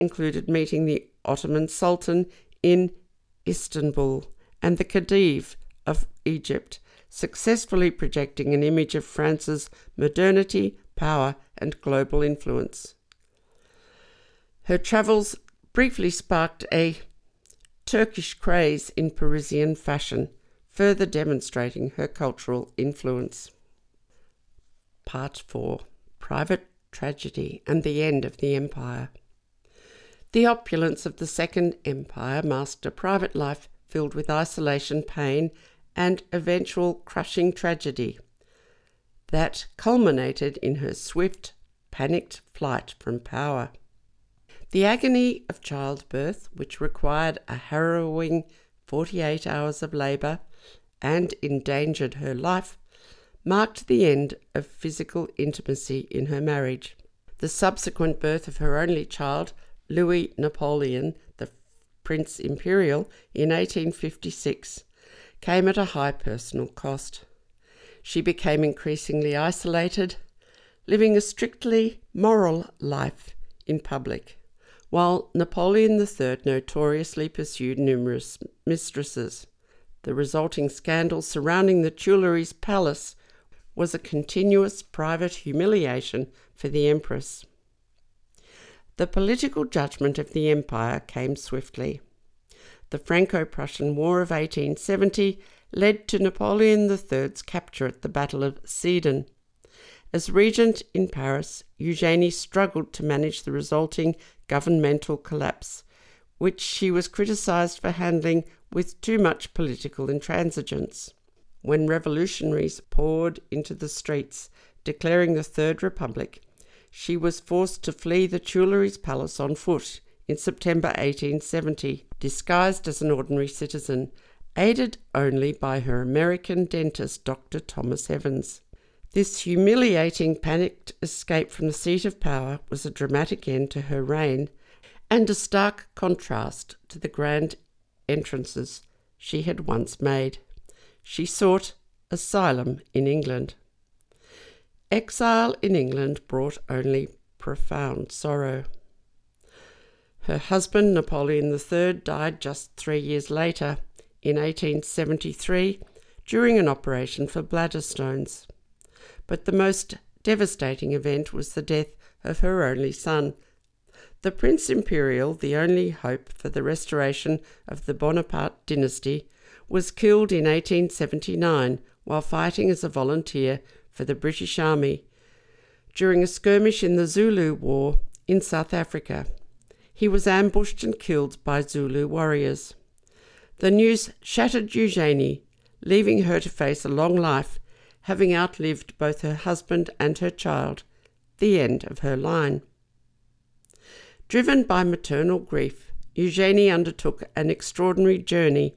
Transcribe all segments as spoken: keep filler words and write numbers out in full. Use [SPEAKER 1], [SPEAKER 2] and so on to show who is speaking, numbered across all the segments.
[SPEAKER 1] included meeting the Ottoman Sultan in Istanbul and the Khedive of Egypt, successfully projecting an image of France's modernity, power, and global influence. Her travels briefly sparked a Turkish craze in Parisian fashion, further demonstrating her cultural influence. Part four. Private Tragedy and the End of the Empire. The opulence of the Second Empire masked a private life filled with isolation, pain, and eventual crushing tragedy that culminated in her swift, panicked flight from power. The agony of childbirth, which required a harrowing forty-eight hours of labour and endangered her life, marked the end of physical intimacy in her marriage. The subsequent birth of her only child, Louis Napoleon, the Prince Imperial, in eighteen fifty-six, came at a high personal cost. She became increasingly isolated, living a strictly moral life in public, while Napoleon the Third notoriously pursued numerous mistresses. The resulting scandal surrounding the Tuileries Palace was a continuous private humiliation for the Empress. The political judgment of the empire came swiftly. The Franco-Prussian War of eighteen seventy led to Napoleon the Third's capture at the Battle of Sedan. As regent in Paris, Eugénie struggled to manage the resulting governmental collapse, which she was criticised for handling with too much political intransigence. When revolutionaries poured into the streets, declaring the Third Republic, she was forced to flee the Tuileries Palace on foot in September eighteen seventy, disguised as an ordinary citizen, aided only by her American dentist, Doctor Thomas Evans. This humiliating panicked escape from the seat of power was a dramatic end to her reign and a stark contrast to the grand entrances she had once made. She sought asylum in England. Exile in England brought only profound sorrow. Her husband, Napoleon the Third, died just three years later, in eighteen seventy-three, during an operation for bladder stones. But the most devastating event was the death of her only son. The Prince Imperial, the only hope for the restoration of the Bonaparte dynasty, was killed in eighteen seventy-nine while fighting as a volunteer for the British Army during a skirmish in the Zulu War in South Africa. He was ambushed and killed by Zulu warriors. The news shattered Eugénie, leaving her to face a long life, having outlived both her husband and her child, the end of her line. Driven by maternal grief, Eugénie undertook an extraordinary journey.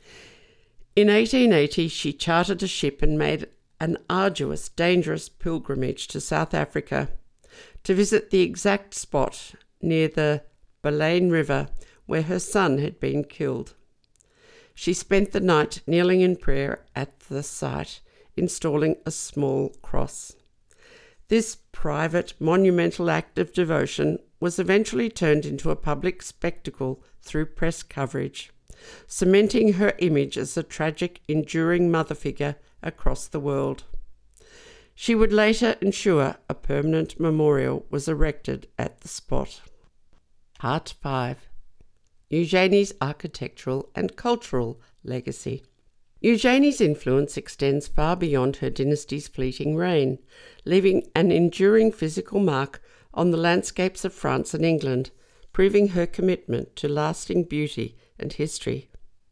[SPEAKER 1] In eighteen eighty, she chartered a ship and made an arduous, dangerous pilgrimage to South Africa to visit the exact spot near the Baleine River where her son had been killed. She spent the night kneeling in prayer at the site, installing a small cross. This private, monumental act of devotion was eventually turned into a public spectacle through press coverage, cementing her image as a tragic, enduring mother figure across the world. She would later ensure a permanent memorial was erected at the spot. Part five. Eugénie's architectural and cultural legacy. Eugénie's influence extends far beyond her dynasty's fleeting reign, leaving an enduring physical mark on the landscapes of France and England, proving her commitment to lasting beauty and history.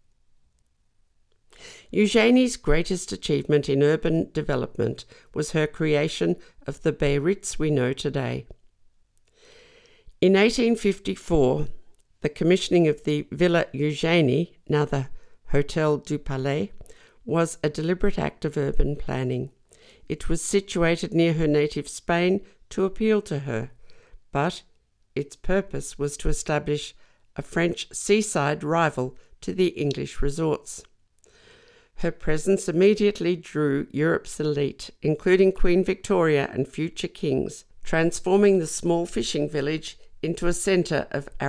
[SPEAKER 1] Eugénie's greatest achievement in urban development was her creation of the Biarritz we know today. In eighteen fifty-four, the commissioning of the Villa Eugénie, now the Hôtel du Palais, was a deliberate act of urban planning. It was situated near her native Spain to appeal to her, but its purpose was to establish a French seaside rival to the English resorts. Her presence immediately drew Europe's elite, including Queen Victoria and future kings, transforming the small fishing village into a centre of